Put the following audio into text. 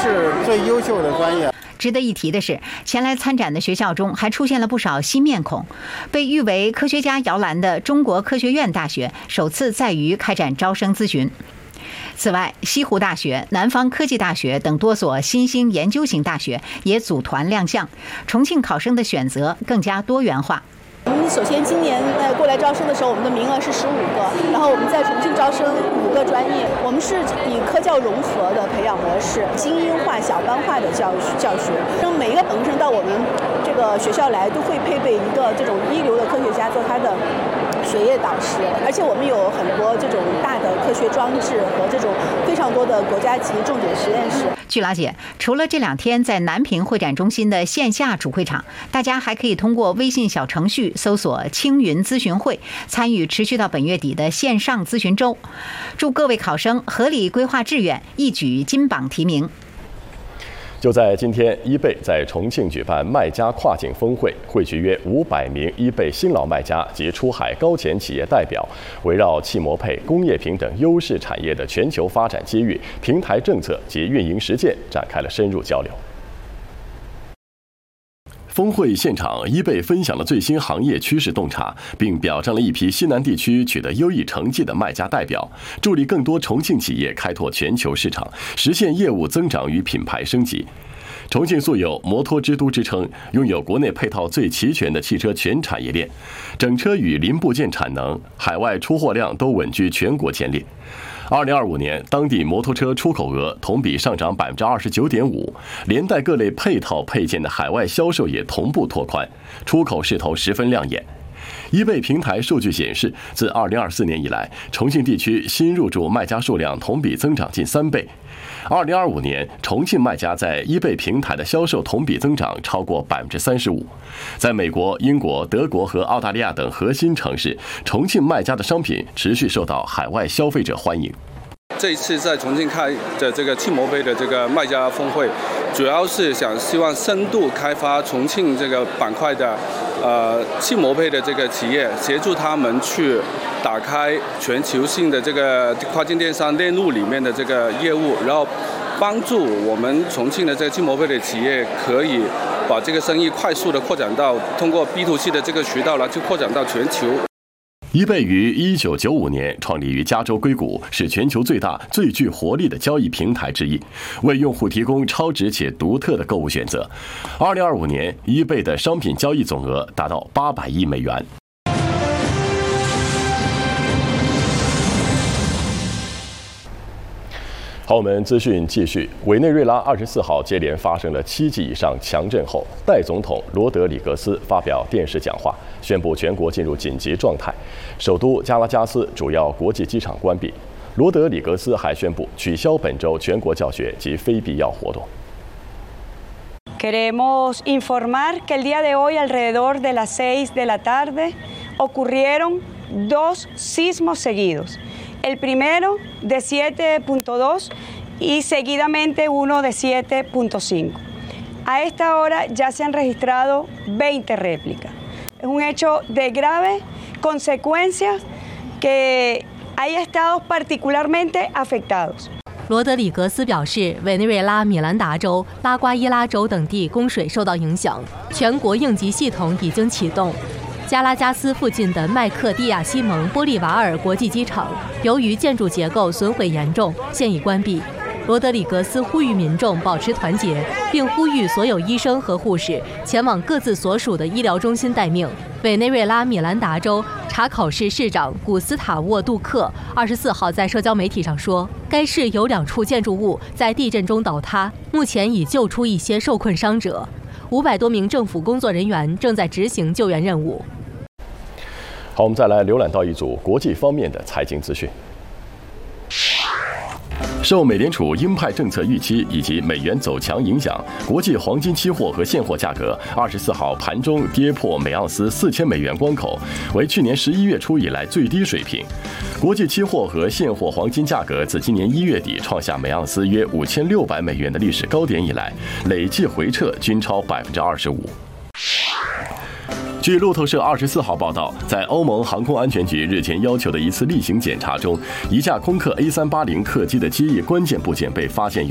是最优秀的专业。 值得一提的是，前来参展的学校中还出现了不少新面孔。被誉为科学家摇篮的中国科学院大学首次在渝开展招生咨询。此外，西湖大学、南方科技大学等多所新兴研究型大学也组团亮相，重庆考生的选择更加多元化。 我们首先今年过来招生的时候，我们的名额是15个，然后我们在重庆招生5个专业，我们是以科教融合的培养模式，精英化、小班化的教学，让每一个本科生到我们这个学校来，都会配备一个这种一流的科学家做他的学业导师，而且我们有很多这种大的科学装置和这种非常多的国家级重点实验室。 据了解，除了这2天在南平会展中心的线下主会场，大家还可以通过微信小程序搜索青云咨询会，参与持续到本月底的线上咨询周。祝各位考生合理规划志愿，一举金榜题名。 就在今天，eBay在重庆举办卖家跨境峰会，汇聚约500名eBay新老卖家及出海高潜企业代表，围绕汽摩配、工业品等优势产业的全球发展机遇、平台政策及运营实践展开了深入交流。峰会现场，eBay分享了最新行业趋势洞察，并表彰了一批西南地区取得优异成绩的卖家代表，助力更多重庆企业开拓全球市场，实现业务增长与品牌升级。重庆素有摩托之都之称，拥有国内配套最齐全的汽车全产业链，整车与零部件产能、海外出货量都稳居全国前列。2025年，当地摩托车出口额同比上涨29.5%，连带各类配套配件的海外销售也同步拓宽，出口势头十分亮眼。eBay平台数据显示，自2024年以来，重庆地区新入驻卖家数量同比增长近3倍。2025年，重庆卖家在eBay平台的销售同比增长超过35%。在美国、英国、德国和澳大利亚等核心城市，重庆卖家的商品持续受到海外消费者欢迎。 这一次在重庆开的这个汽摩配的这个卖家峰会，主要是希望深度开发重庆这个板块的汽摩配的这个企业，协助他们去打开全球性的这个跨境电商链路里面的这个业务，然后帮助我们重庆的这个汽摩配的企业可以把这个生意快速的扩展到通过 B2C 的这个渠道来去扩展到全球。 eBay于1995年创立于加州硅谷，是全球最大、最具活力的交易平台之一，为用户提供超值且独特的购物选择。2025年，eBay的商品交易总额达到800亿美元。好，我们资讯继续。委内瑞拉24号接连发生了7级以上强震后，代总统罗德里格斯发表电视讲话，宣布全国进入紧急状态，首都加拉加斯主要国际机场关闭。罗德里格斯还宣布取消本周全国教学及非必要活动。 Queremos informar que el día de hoy, alrededor de las 6 de la tarde, ocurrieron 2 sismos seguidos. El primero de 7.2 y seguidamente uno de 7.5. A esta hora ya se han registrado 20 réplicas. Es un hecho de graves consecuencias que hay estados particularmente afectados. 罗德里格斯表示，委内瑞拉米兰达州、拉瓜伊拉州等地供水受到影响，全国应急系统已经启动。加拉加斯附近的麦克蒂亚西蒙玻利瓦尔国际机场，由于建筑结构损毁严重，现已关闭。罗德里格斯呼吁民众保持团结，并呼吁所有医生和护士前往各自所属的医疗中心待命。委内瑞拉米兰达州查考市市长古斯塔沃·杜克24号在社交媒体上说，该市有2处建筑物在地震中倒塌，目前已救出一些受困伤者，500多名政府工作人员正在执行救援任务。 好，我们再来浏览到一组国际方面的财经资讯。受美联储鹰派政策预期以及美元走强影响，国际黄金期货和现货价格24号盘中跌破每盎司4000美元关口，为去年11月初以来最低水平。国际期货和现货黄金价格自今年1月底创下每盎司约5600美元的历史高点以来，累计回撤均超25%。据路透社24号报道，在欧盟航空安全局日前要求的一次例行检查中，一架空客A380客机的机翼关键部件被发现有